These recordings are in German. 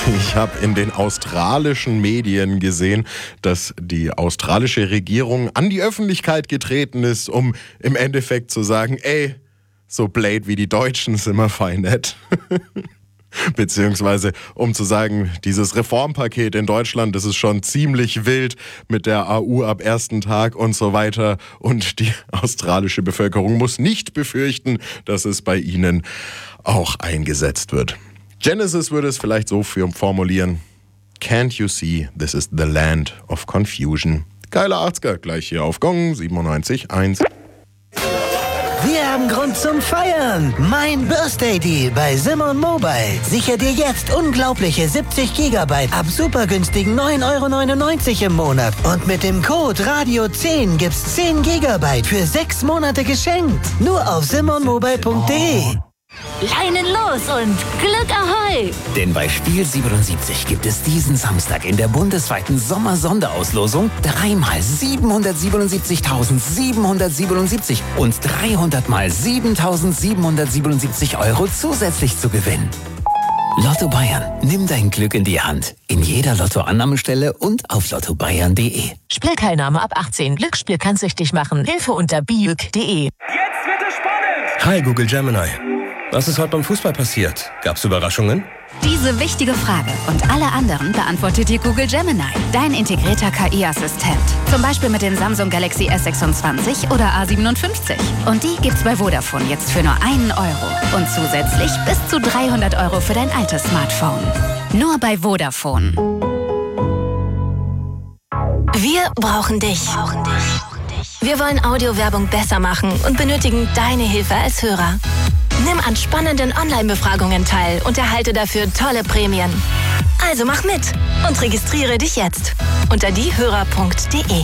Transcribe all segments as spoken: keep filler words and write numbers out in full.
Ich habe in den australischen Medien gesehen, dass die australische Regierung an die Öffentlichkeit getreten ist, um im Endeffekt zu sagen, ey, so blöd wie die Deutschen sind wir fein nett. Beziehungsweise um zu sagen, dieses Reformpaket in Deutschland, das ist schon ziemlich wild mit der A U ab ersten Tag und so weiter. Und die australische Bevölkerung muss nicht befürchten, dass es bei ihnen auch eingesetzt wird. Genesis würde es vielleicht so formulieren: Can't you see, this is the land of confusion. Geiler achtziger, gleich hier auf Gong siebenundneunzig Komma eins. Wir haben Grund zum Feiern. Mein Birthday Deal bei Simon Mobile. Sicher dir jetzt unglaubliche siebzig Gigabyte ab super günstigen neun Euro neunundneunzig im Monat. Und mit dem Code Radio zehn gibt's zehn Gigabyte für sechs Monate geschenkt. Nur auf simon mobile punkt de. Leinen los und Glück Ahoi! Denn bei Spiel siebenundsiebzig gibt es diesen Samstag in der bundesweiten Sommer-Sonderauslosung dreimal siebenhundertsiebenundsiebzigtausendsiebenhundertsiebenundsiebzig und dreihundert mal siebentausendsiebenhundertsiebenundsiebzig Euro zusätzlich zu gewinnen. Lotto Bayern, nimm dein Glück in die Hand. In jeder Lotto-Annahmestelle und auf lotto bayern punkt de. Spielteilnahme ab achtzehn. Glücksspiel kann süchtig machen. Hilfe unter biüg punkt de. Jetzt wird es spannend! Hi Google Gemini. Was ist heute beim Fußball passiert? Gab's Überraschungen? Diese wichtige Frage und alle anderen beantwortet dir Google Gemini, dein integrierter K I-Assistent. Zum Beispiel mit den Samsung Galaxy S sechsundzwanzig oder A siebenundfünfzig. Und die gibt's bei Vodafone jetzt für nur einen Euro. Und zusätzlich bis zu dreihundert Euro für dein altes Smartphone. Nur bei Vodafone. Wir brauchen dich. Wir wollen Audiowerbung besser machen und benötigen deine Hilfe als Hörer. Nimm an spannenden Online-Befragungen teil und erhalte dafür tolle Prämien. Also mach mit und registriere dich jetzt unter diehörer punkt de.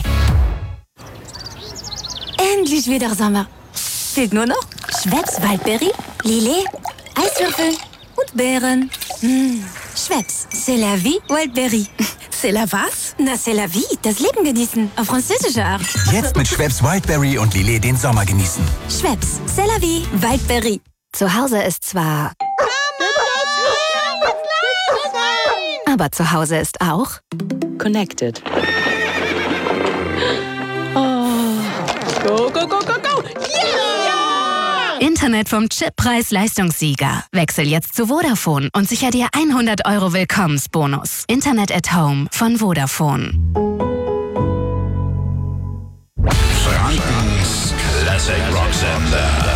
Endlich wieder Sommer. Fehlt nur noch Schweppes Waldberry, Lillet, Eiswürfel und Beeren. Mmh. Schweppes, c'est la vie, Waldberry. C'est la was? Na, c'est la vie, das Leben genießen, auf französische Art. Jetzt mit Schweppes Wildberry und Lillet den Sommer genießen. Schweppes, c'est la vie, Waldberry. Zu Hause ist zwar... Aber zu Hause ist auch... Connected. Oh. Go, go, go, go, go! Yeah! Internet vom Chip-Preis-Leistungssieger. Wechsel jetzt zu Vodafone und sicher dir hundert Euro Willkommensbonus. Internet at Home von Vodafone. Frankens Classic Rock Sender.